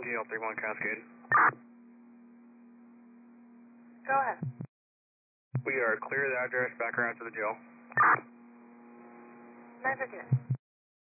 DL31 Cascade. Go ahead. We are clear the address, back around to the jail. 959.